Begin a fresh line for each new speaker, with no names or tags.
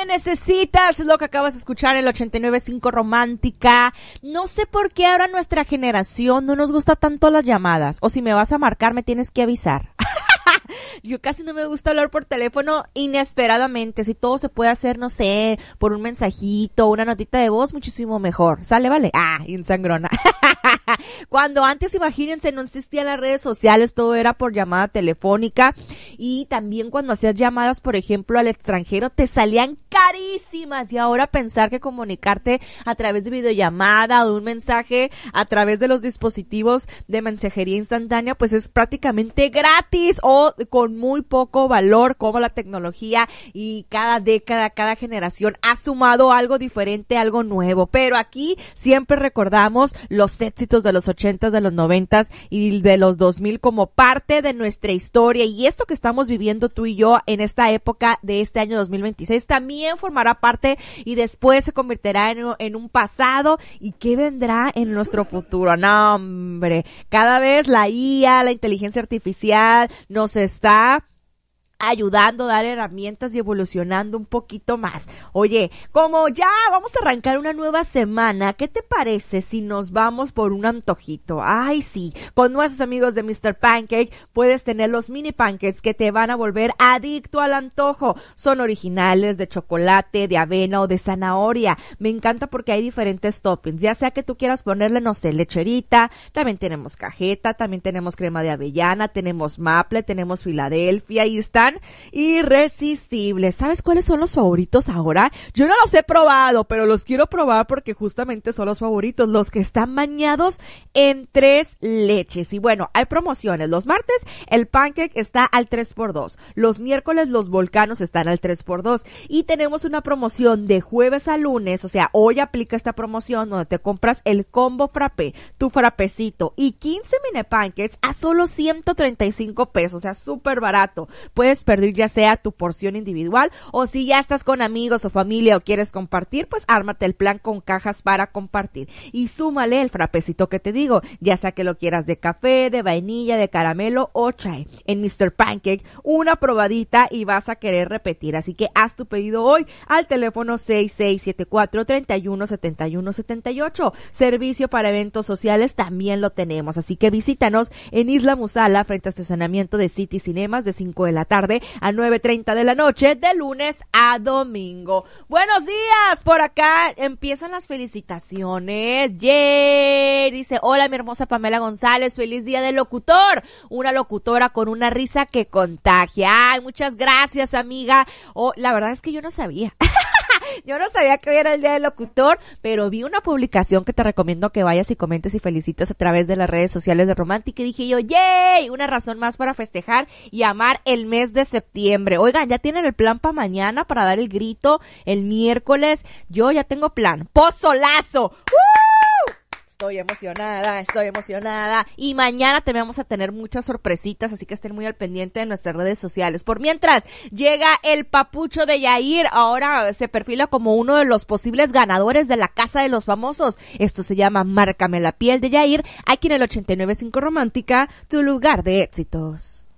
necesitas, lo que acabas de escuchar en el 89.5 Romántica. No sé por qué ahora nuestra generación no nos gusta tanto las llamadas, o si me vas a marcar me tienes que avisar. Yo casi no me gusta hablar por teléfono inesperadamente. Si todo se puede hacer, no sé, por un mensajito, una notita de voz, muchísimo mejor. ¿Sale, vale? Insangrona. Cuando antes, imagínense, no existían las redes sociales, todo era por llamada telefónica. Y también cuando hacías llamadas, por ejemplo, al extranjero, te salían carísimas. Y ahora pensar que comunicarte a través de videollamada o de un mensaje a través de los dispositivos de mensajería instantánea, pues es prácticamente gratis o con muy poco valor, como la tecnología y cada década, cada generación ha sumado algo diferente, algo nuevo. Pero aquí siempre recordamos los éxitos de los 80s, de los 90s y de los 2000 como parte de nuestra historia. Y esto que estamos viviendo tú y yo en esta época de este año 2026 también formará parte y después se convertirá en un pasado. ¿Y qué vendrá en nuestro futuro? No, hombre, cada vez la IA, la inteligencia artificial nos está ayudando a dar herramientas y evolucionando un poquito más. Oye, como ya vamos a arrancar una nueva semana, ¿qué te parece si nos vamos por un antojito? Ay, sí, con nuestros amigos de Mr. Pancake puedes tener los mini pancakes que te van a volver adicto al antojo. Son originales de chocolate, de avena o de zanahoria. Me encanta porque hay diferentes toppings, ya sea que tú quieras ponerle, no sé, lecherita, también tenemos cajeta, también tenemos crema de avellana, tenemos maple, tenemos Filadelfia y están irresistibles. ¿Sabes cuáles son los favoritos ahora? Yo no los he probado, pero los quiero probar porque justamente son los favoritos, los que están bañados en 3 leches. Y bueno, hay promociones. Los martes el pancake está al 3x2. Los miércoles los volcanos están al 3x2. Y tenemos una promoción de jueves a lunes, o sea, hoy aplica esta promoción donde te compras el combo frappé, tu frappecito y 15 mini pancakes a solo 135 pesos, o sea, súper barato. Puedes pedir ya sea tu porción individual o si ya estás con amigos o familia o quieres compartir, pues ármate el plan con cajas para compartir y súmale el frapecito que te digo, ya sea que lo quieras de café, de vainilla, de caramelo o chai. En Mr. Pancake, una probadita y vas a querer repetir, así que haz tu pedido hoy al teléfono 6674-317178. Servicio para eventos sociales también lo tenemos, así que visítanos en Isla Musala frente a estacionamiento de City Cinemas de 5 de la tarde a 9:30 de la noche, de lunes a domingo. Buenos días, por acá empiezan las felicitaciones. Dice, hola mi hermosa Pamela González, feliz día del locutor, una locutora con una risa que contagia. Ay, muchas gracias, amiga. La verdad es que yo no sabía. Yo no sabía que hoy era el día del locutor, pero vi una publicación que te recomiendo que vayas y comentes y felicites a través de las redes sociales de Romántica y dije yo, ¡yay! Una razón más para festejar y amar el mes de septiembre. Oigan, ya tienen el plan para mañana para dar el grito el miércoles. Yo ya tengo plan. ¡Pozolazo! Estoy emocionada. Y mañana te vamos a tener muchas sorpresitas, así que estén muy al pendiente de nuestras redes sociales. Por mientras, llega el papucho de Yair. Ahora se perfila como uno de los posibles ganadores de la Casa de los Famosos. Esto se llama Márcame la piel de Yair, aquí en el 89.5 Romántica, tu lugar de éxitos.